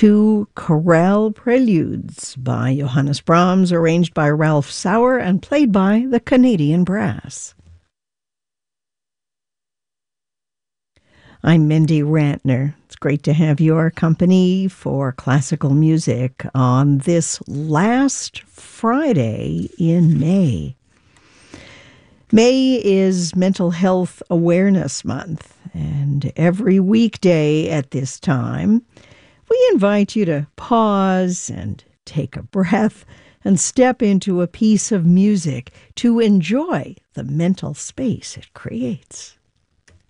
two chorale preludes by Johannes Brahms, arranged by Ralph Sauer and played by the Canadian Brass. I'm Mindy Rantner. It's great to have your company for classical music on this last Friday in May. May is Mental Health Awareness Month, and every weekday at this time, we invite you to pause and take a breath and step into a piece of music to enjoy the mental space it creates.